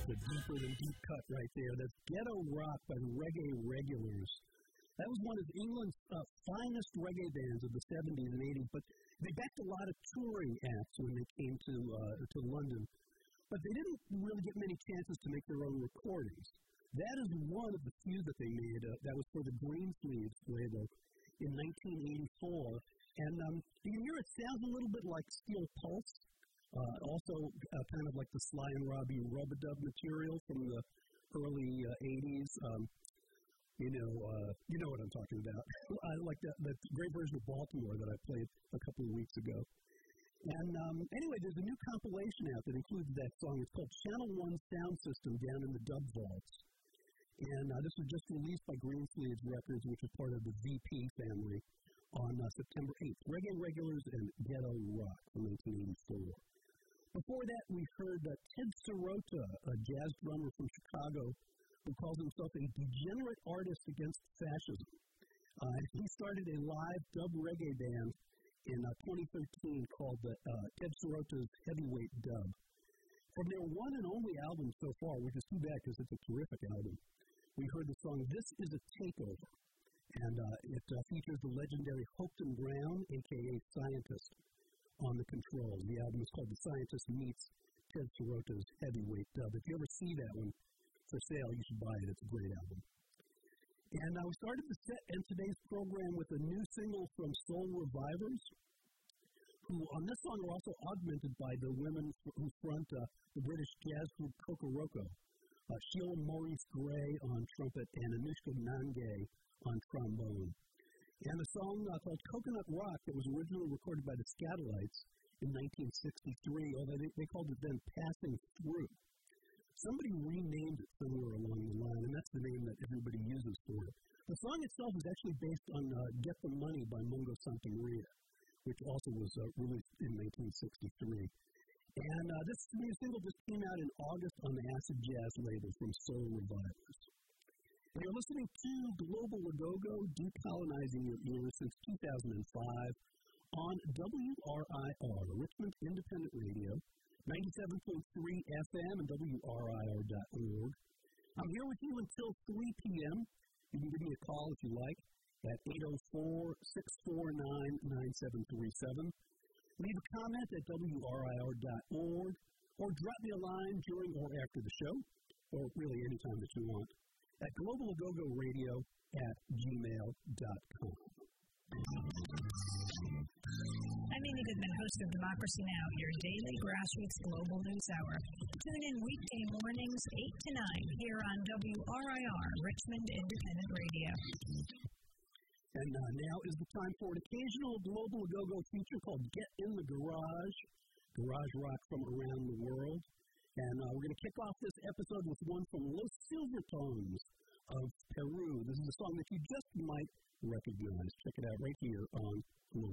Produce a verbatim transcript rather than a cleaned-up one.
the deeper than deep cut right there. That's Ghetto Rock by the Reggae Regulars. That was one of England's uh, finest reggae bands of the seventies and eighties, but they backed a lot of touring acts when they came to uh, to London. But they didn't really get many chances to make their own recordings. That is one of the few that they made. Uh, that was for the Greensleeves label in nineteen eighty-four. And um, you can hear it sounds a little bit like Steel Pulse, uh, also uh, kind of like the Sly and Robbie rub-a-dub material from the early uh, eighties. Um, you know, uh, you know what I'm talking about. I like that, that great version of Baltimore that I played a couple of weeks ago. And um, anyway, there's a new compilation out that includes that song. It's called Channel One Sound System Down in the Dub Vaults. And uh, this was just released by Greensleeves Records, which is part of the V P family, on uh, September eighth. Reggae Regulars and Ghetto Rock from nineteen eighty-four. Before that, we heard uh, Ted Sirota, a jazz drummer from Chicago, who calls himself a degenerate artist against fascism. Uh, he started a live dub reggae band in uh, twenty thirteen called the, uh, Ted Sirota's Heavyweight Dub. From their one and only album so far, which is too bad because it's a terrific album, we heard the song This Is a Takeover. And uh, it uh, features the legendary Hopeton Brown, a k a. Scientist, on the controls. The album is called The Scientist Meets Ted Sirota's Heavyweight Dub. If you ever see that one for sale, you should buy it. It's a great album. And uh, we started the set in today's program with a new single from Soul Revivers, who on this song are also augmented by the women who front uh, the British jazz group Kokoroko. Uh, Sheila Maurice Gray on trumpet and Anushka Nange on trombone. And a song uh, called Coconut Rock that was originally recorded by the Skatalites in nineteen sixty-three, although they, they called it then Passing Through. Somebody renamed it somewhere along the line, and that's the name that everybody uses for it. The song itself is actually based on uh, Get the Money by Mungo Santa Maria, which also was uh, released in nineteen sixty-three. And uh, this new single just came out in August on the Acid Jazz label from Soul Revivers. And you're listening to Global Agogo, decolonizing your ears since two thousand five on W R I R, Richmond Independent Radio, ninety-seven point three F M and W R I R dot org. I'm here with you until three p.m. You can give me a call if you like at eight oh four, six four nine, nine seven three seven. Leave a comment at W R I R dot org or drop me a line during or after the show, or really any time that you want, at global agogo radio at gmail dot com. I'm Amy Goodman, host of Democracy Now!, your daily grassroots global news hour. Tune in weekday mornings, eight to nine, here on W R I R, Richmond Independent Radio. And uh, now is the time for an occasional Global Agogo feature called Get in the Garage, garage rock from around the world. And uh, we're going to kick off this episode with one from Los Silvertones of Peru. This is a song that you just might recognize. Check it out right here on Global